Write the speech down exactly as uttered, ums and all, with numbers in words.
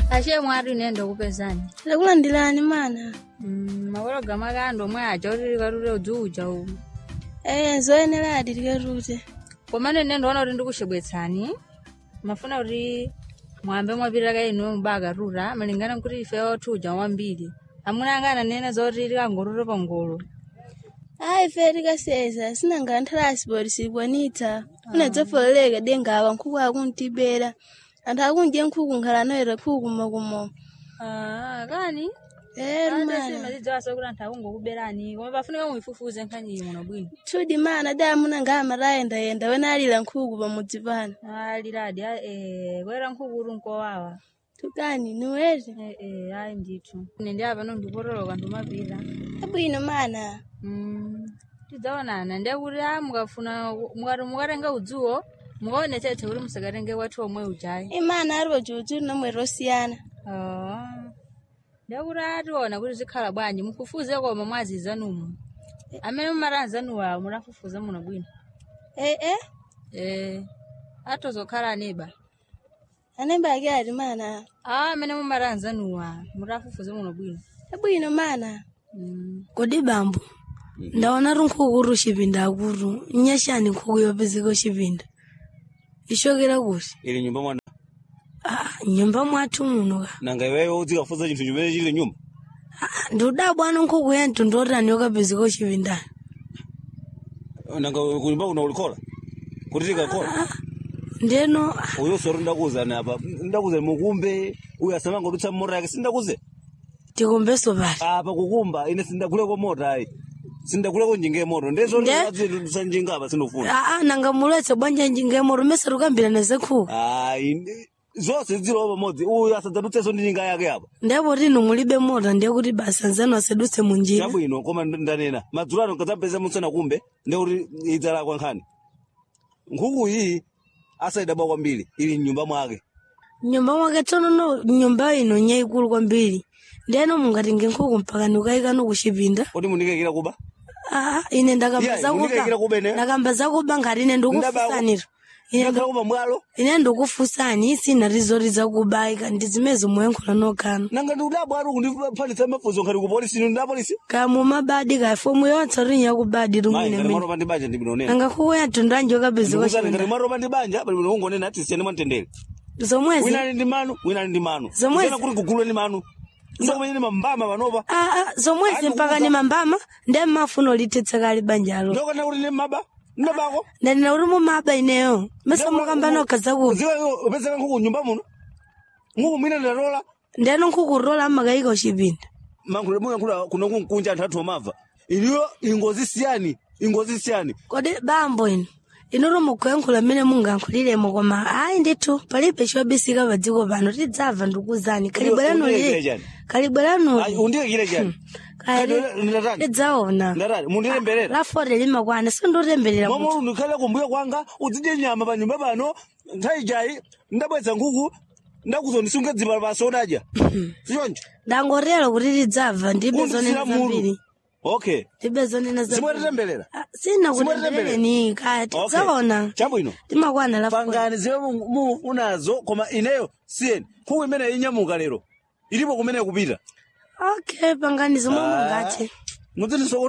Ashe mwari nendo kupezani. Ndakulandilani mana. Mm, mawolo gamakando mwe ajori karure ujuja u. Eh, zoenera adirike. Komane nendo wana uri ndikushebwetsani. Mafuna uri mwambe mwabiraga ino mbaga rura malingana kuti ife otuja wambiri. Amuna ngana nena zori ngoruro pangolo. Ai feri kaseza sinanga ntarasibori sibwanita. Unadzafoleka denga abankuku akuntibera. Anta akunje nkuku nkhalano era kuku makumo. Ah, gani? Eh, mana. mana. Sima zijaso kulanta kungo kuberani. Koma bafunika muifufuze nkanyi muno bwino. Tudi mana da muna ngama raenda yenda wena alila nkuku bamudzipana. Ah, liradi eh kwera nkuku runko wawa. Tukani nuweze. Eh eh ai nditu. Nende aba no ndikorolo kantu mabira. Abwino mana. Mm. Tizaonana ndekuri amukafuna mukari mukarenga udzuwo mukaone tete uri musakarenge watu omwe ujai. Imana aribo juju nomwe rosiyana. Ah. Ndekuri ationa kuti zikhala bwanji mukufuze koma mwazizanumu. Amene mumaranzanuwa murafufuza muno bwino. Eh eh. Eh. Atozokhala neba. Anemba ake ari mana. Ah, amene mumaranzanuwa murafufuza muno bwino. Abwino mana. Mm. Kodi bambo. Ndaona runkukuru shipinda akuru. Nyashani nkuku yopezeko shipinda. Ishokera kuti. Ili nyumba mwana. Ah, nyumba mwatu muno ka. Nanga iwewe uzikafuza chinthu chimene chili nyumba. Ah, ndoda bwana nkuku yantu ndotani yokapezeko shipinda. Nanga kunyumba kuna ulikola. Kutika kola. Ndeno Uyo soro ndakuzana apa. Ndakuzana mukumbe uya samanga rutsa mora yake sindakuze. tikumbeso bali. Apa kukumba ine sindakule ko mota ai. Sindakule ko njinge moto. Ndezo ndazili sanjinga apa sinofuna. Ah, nanga muletse bwanja njinge moro mese rukambira nezekhu. Ah, zose ziloba modzi. Uya sadzadutseso ndinga yake apa. Ndebo rino mulibe mota ndiye kuti basanzano asedutse munjira. Chabwino koma ndanena. Madzulano kadzapeza musana kumbe ndekuti idzala kwa nkhani. Nkuku iyi asaida bwa kwambiri ili nyumba mwake. Nyumba mwake tono no nyumba ino nyaikulu kwambiri. Ndeno mungatinge nkuku mpaka nukaika no kushipinda. Kodi mundikekira kuba? Ah, ine ndakamba Yeah, zakuba. mundikekira kuba ine. Ndakamba zakuba ngati ine ndikufusanira. Ine Ndakhala kuba mwalo. ine ndikufusani sina rizori zakubaika ndizimezo muyenkhula nokana. Nanga ndudabwa ari kundipalitsa mafuzo ngati ku polisi ndi polisi. Kamu mabadi ka fomu yotsa rinya kubadi Mai rumine ngati mine. maro bandibanja ndibinonena. Nanga kuya tundanje kapezeko Ndikuzani ngati shipinda. maro bandibanja bali ungonena ati siyane mantendere. Zomwezi. Wina ndi manu, wina ndi manu. Zomwezi. Siyana kuli kugulwa ndi manu. Ndokumenyeni mambama panopa. Ah, ah, zomwezi Ani mpaka kuuza. ni mambama nde mafuno litetsa kali banjalo. Ndokana uli ndi maba. Ndabako. Ndani uri mu maba ineyo. Mesa mukamba no kazaku. Ziwe upeza nkuku nyumba muno. Nkuku mwina ndalola. Ndeno nkukurola amakaika ushipinda. Mankule mwe nkula kuno kunkunja anthu athu omava. Iliyo ingozi siyani, ingozi siyani. Kodi bambo ino. Inoro mukuyankhula mene mungankhuliremo koma ayi ndithu palibe chobisika padziko pano tidzava ndikuzani kalibwera nuli kalibwera Ai nuli undikekire chani. kali Ndatani. tidzaona Ndatani mundilemberera. la fore limakwana sindotemberera Mama munthu unikhala kumbuya kwanga udzidye nyama pa nyumba pano nthawi jayi ndabweza nkhuku ndakuzondisunga dzima pasodadya. Sichoncho. ndangorero kuti tidzava ndibe zonena zambiri Okay. ndibe zonena zambiri Simwetemberera. Ah, sina Simwetemberera. kutembereni kaya tidzaona Chabwino. timakwana la fore Pangani ziwe mu unazo koma ineyo siyeni. Nkhuku imene inyamuka lero. Ilipo kumene kupita. okay pangani zomwe mungathe Mudzini